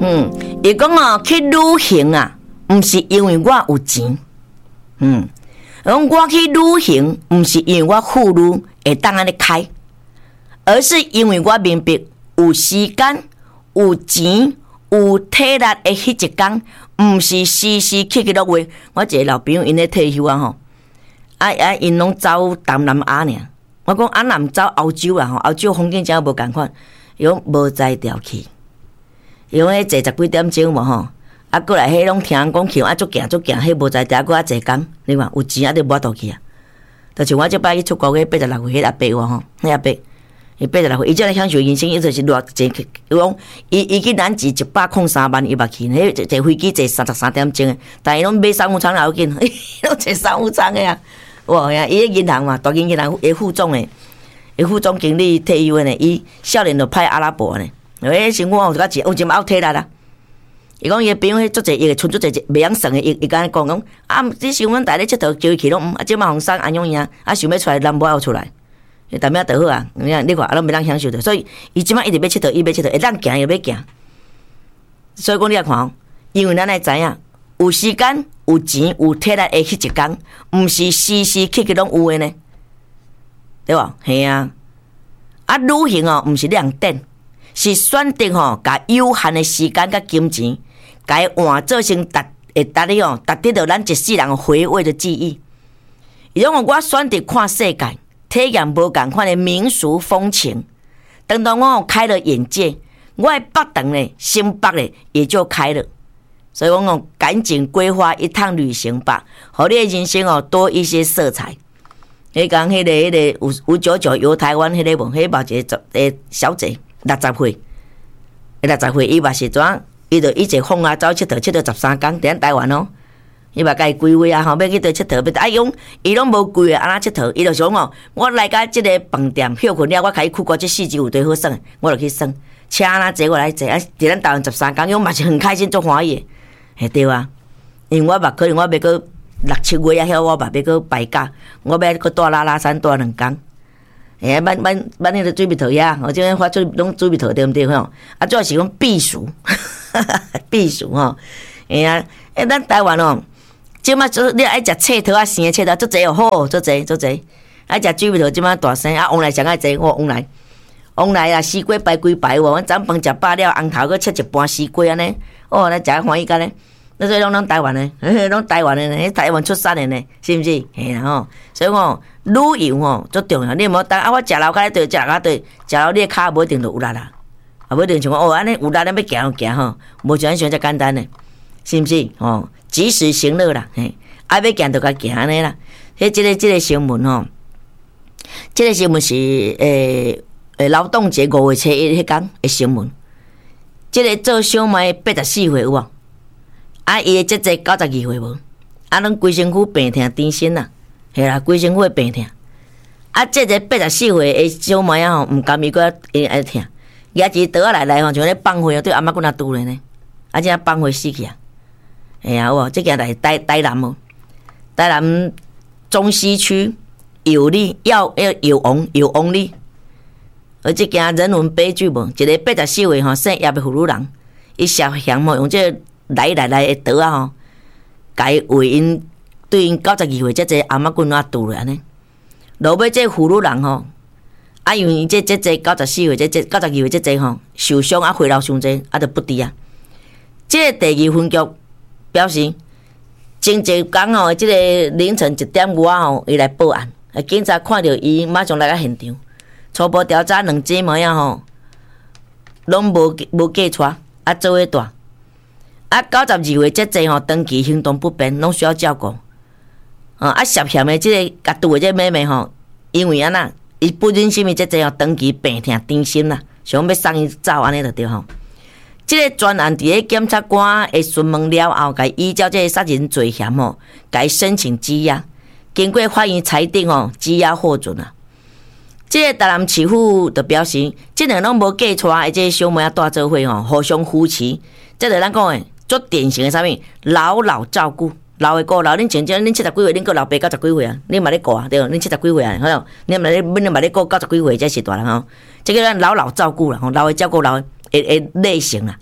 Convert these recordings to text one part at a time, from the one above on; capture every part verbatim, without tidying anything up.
嗯，伊讲哦，去旅行啊，毋是因为我有钱，嗯，讲我去旅行，毋是因为我富裕会当安尼开，而是因为我明白有时间、有钱、有体力的迄一天，毋是时时刻刻都话。我一个老朋友因咧退休啊吼，啊啊，因拢走东南亚尔。我讲啊，南走欧洲啦吼，欧洲风景真无共款，伊讲无才调去。伊讲迄坐十几点钟无吼，啊过来迄拢听人讲去啊，足行足行，迄无才调过啊坐工，你看有钱啊，你无倒去啊。就像我即摆去出国，迄八十六岁迄阿伯喎吼，迄阿伯，伊八十六岁，伊才享受人生，伊就是偌坐，伊讲伊伊去南极一百空三万，伊捌去，迄坐飞机坐三十三点钟诶，但伊拢买商务舱也要紧，拢坐商务舱诶啊。哇呀！伊个银行嘛，大间银行诶副总诶，诶副总经理退休诶呢，伊少年就派阿拉伯呢。诶，生活有一个有一嘛有体力啦。伊讲伊朋友迄足济，伊个村足济袂晓算诶，伊伊甲讲讲啊，你想阮大咧佚佗叫伊去拢，啊，即马红山安样样，啊，想要出来南无要出来，但命就好啊。你看，你看，啊，拢袂当享受着，所以伊即马一直要佚佗，伊要佚佗，会当行伊要行。所以讲你来看哦，因为咱来知影，有时间。有钱有体力的迄一天，毋是时时刻刻拢有诶呢，对无？系啊，啊旅行哦，毋是亮点，是选择吼，甲有限的时间甲金钱，甲伊换做成达会达你哦，达得到咱一世人回味的记忆。伊讲我选择看世界，体验无共款的民俗风情，等到我开了眼界，我的北肠呢，心北呢，也就开了。所以我讲，赶紧规划一趟旅行吧，互你的人生哦多一些色彩。迄讲迄个迄个五五九九游台湾迄个无，迄嘛一个诶小姐六十岁，六十岁伊嘛是怎？伊就一直放啊走佚佗，佚佗十三天，伫咱台湾哦。伊嘛家己规划啊，吼，要去倒佚佗，要啊用伊拢无规划安那佚佗，伊就想哦，我来甲即个饭店休困了，我开去过即四季有地好耍，我就去耍，车哪坐我来坐，啊，伫咱台湾十三天，伊嘛是很开心，足欢喜。嘿对啊，因为我捌可能我要去六七月啊，遐我捌要去摆假，我要去住拉拉山住两工。哎呀，咱咱咱迄个水蜜桃遐，我即个发出拢水蜜桃对毋对吼？啊，主要是讲避暑，避暑吼。哎呀，哎，咱台湾哦，即马做你爱食册桃啊，生的册桃，足济哦，好，足济足济。爱食水蜜桃，即马大生啊，往来上爱济，我往来。往来啊，西瓜排几排喎？阮早饭食饱了，红头佫切一盘西瓜安尼，哦，咱食欢喜干呢。那所以拢咱台湾的，拢台湾的呢，台湾出产的呢，是毋是？嘿啦吼，所以讲旅游吼足重要。你莫当啊，我食老街对，食老对，食老你骹无一定就有力啦，啊，无一定像讲哦，安尼有力咱要行就行吼，无像咱想遮简单的，是毋是？哦，及时行乐啦，嘿，爱要行就甲行安尼啦。迄即个即个新闻吼，即个新闻是诶诶劳动节五月初一迄天诶新闻。即个做小妹八十四岁有无？啊，伊的姐姐九十二岁无？啊，拢规身躯病痛甜心啦，系啦，规身躯的病痛。啊，即个八十四岁的小妹啊吼，毋甘伊个会爱痛，举一刀仔来来吼，像咧放火对阿妈骨若拄咧呢，啊，即啊放火死去啊！哎呀，有无？即件代台台南无？台南中西区有利要要有王有王哩。而即件人文悲剧无，一个八十四岁吼姓叶的妇女人，伊涉嫌吼用这来来来的刀啊吼，甲伊为因对因九十二岁这个阿嬷棍啊拄咧安尼。落尾这妇女人吼，啊因为这这这九十四岁这这九十二岁这这吼受伤啊，回流伤济，啊就不治啊。这个第二分局表示，前一天吼，这个凌晨一点五啊吼，伊来报案，啊警察看到伊，马上来到现场。初步调查，两姊妹啊吼，拢无无嫁娶，啊做伙大，啊九十二岁这这吼，长期行动不便，拢需要照顾。啊啊涉嫌的这个甲拄的这妹妹吼，因为安那，伊不忍心的这这吼，长期病痛担心啦，想要送伊走安尼就对吼。这个专案伫咧检察官的询问了后，甲依照这个杀人罪嫌吼，甲伊申请羁押，经过法院裁定吼，羁押获准啊。这个台南市府就表示，这两拢无嫁娶的这小妹仔带做伙吼，互相扶持，这就咱讲的足典型的啥物老老照顾，老的顾老，恁前阵恁七十几岁，恁顾老爸九十几岁啊，恁嘛咧顾啊，对，恁七十几岁啊，好，恁嘛咧，恁嘛咧顾九十几岁，这是大人吼，这个咱老老照顾啦，吼，老的照顾老的的类型啦。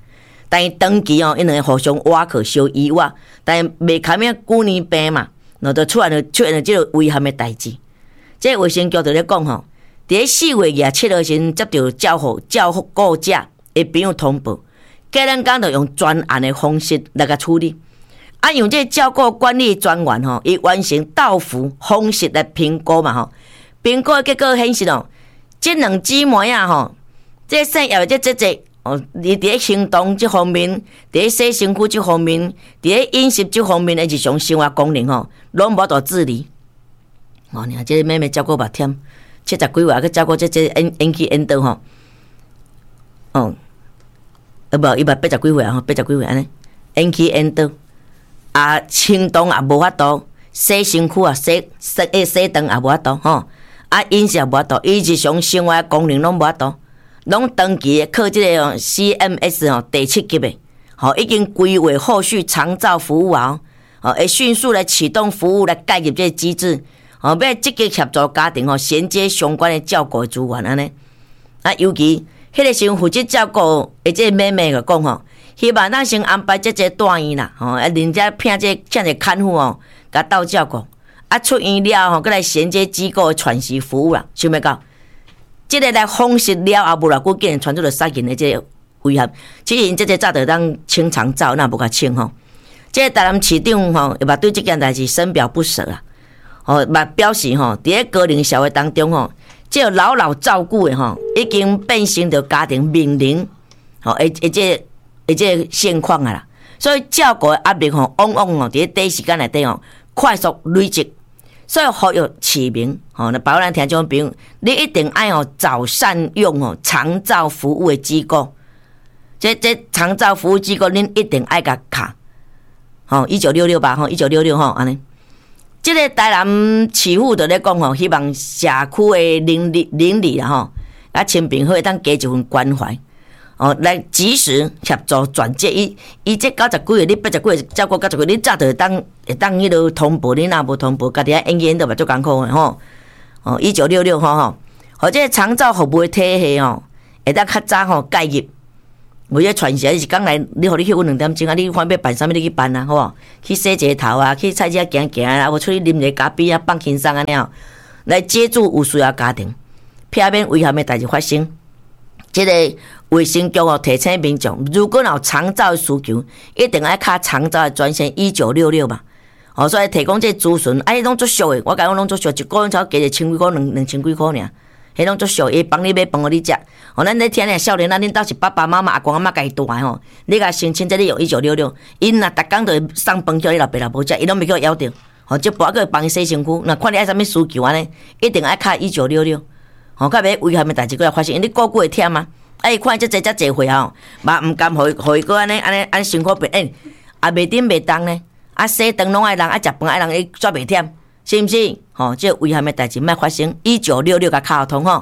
但是长期哦，因两个互相挖可相依偎，但是未堪咩几年病嘛，然后就出现了出现了这个危险的代志。这个卫生局就咧讲吼，伫咧四月廿七号时接到照护照顾者的朋友通报，家人讲就用专案的方式来甲处理。啊，用这照顾管理专员吼，伊完成到府方式来评估嘛吼，评估的结果显示哦，这两姊妹啊吼，这生业这这这哦，伫伫行动这方面，伫洗身躯这方面，伫饮食这方面的日常生活功能吼，拢无度自理。哦，你看这妹妹照顾目忝，七十几岁去照顾这这延延期延到吼，哦，呃无，伊嘛八十几岁啊吼，八十几岁安尼，延期延到。啊，行动也无法度，洗身躯啊，洗洗诶洗肠也无法度吼，啊饮食也无法度，伊日常生活功能拢无法度，拢长期靠即个 C M S 吼第七级诶，吼已经规划后续长照服务啊，吼会迅速来启动服务来介入这个机制，吼要积极协助家庭吼衔接相关诶照顾资源安尼，啊尤其迄个时负责照顾诶这妹妹个讲吼。希望咱先安排这个大院啦，吼，啊，人家聘这请一个看护哦，甲斗照顾，啊，出院了吼，佮来衔接机构的喘息服务啦，想要到，这个来方式了后无偌久，竟然传出了杀人的这个危险，其实因这个早就当清长照，那无甲清吼，这个台南市长吼，也嘛对这件代志深表不舍啊，吼，嘛表示吼，伫咧高龄社会当中吼，这个老老照顾的吼，已经变成着家庭命令，吼，而而这。诶，这个现况啊啦，所以照顾的压力吼，往往哦，伫咧短时间内底吼，快速累积，所以呼吁市民吼，那包括咱听众朋友，你一定爱哦，早善用哦，长照服务的机构，这这长照服务机构，恁一定爱甲卡，吼，一九六六吧，吼，一九六六吼，安尼，这个台南市府就咧讲吼，希望社区的邻里邻里啦吼，啊，亲朋好友当加一份关怀。哦，来及时协助转接伊，伊这九十几岁，你八十几岁照顾九十几岁，你早就当会当迄落通报，你若无通报，家己啊演演都嘛足艰苦的吼。哦，一九六六吼吼，或者长照服务的体系吼，会当较早吼介入。有迄传时你是讲来，你互你休困两点钟啊，你看要办啥物你去办啊，好无？去洗一个头啊，去菜市仔行行啊，或出去啉一个咖啡啊，放轻松安尼哦，来接住有需要家庭，避免危险的代志发生。这个卫生局哦提醒民众，如果有长照的需求，一定要卡长照的专线一九六六嘛。哦，所以提供这资讯，哎，拢足俗的，我讲拢足俗，一个月才加一千几块，两两千几块尔，迄拢足俗，伊帮你买饭互你食。哦，咱咧听咧少年，咱恁兜是爸爸妈妈、阿公阿妈家己带吼，你甲申请这里用一九六六，因若逐工都会送饭叫你老爸老母食，伊拢袂叫咬着。哦，这包个帮伊洗身躯，若看你爱啥物需求安尼，一定爱卡一九六六。吼，较袂危险的代志佫来发生，因你个久会忝啊。哎，看这济遮济岁吼，嘛毋甘互伊互伊佫安尼安尼安辛苦变，哎，也袂顶袂动呢。啊，洗肠拢爱人，啊食饭爱人，伊绝袂忝，是毋是？吼，这危险的代志莫发生。一九六六甲卡通吼。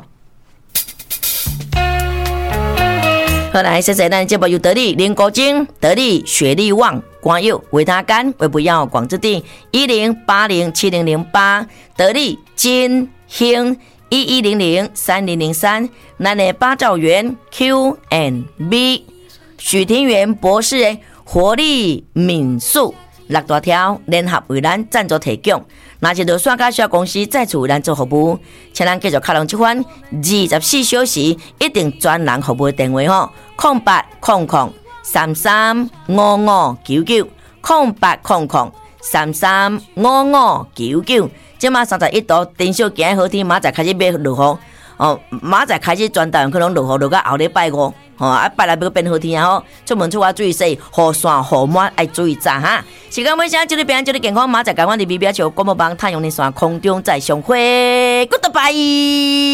好来，谢谢咱节目由得力林国精、得力雪力旺、光佑、维他甘、维不药、广之地一零八零七零零八，得力金兴。一一零零三零零三，咱的八兆元 Q and B， 许庭元博士的活力民宿六大条联合为咱赞助提供，那是就算甲小公司再次为咱做服务，请咱继续开通这款二十四小时一定专人服务的电话吼，空八空空三三五五九九，空八空空三三五五九九。即马三十一度，天小行好天，明仔开始要落雨哦。明仔开始全台可能落雨，落到后礼拜五，吼啊拜来要变好天啊！吼，出门出外注意洗，雨伞雨抹爱注意扎哈。时间尾声，祝你平安，祝你健康，明仔赶快伫 B B 球广播帮太阳的线空中再相会 ，Goodbye。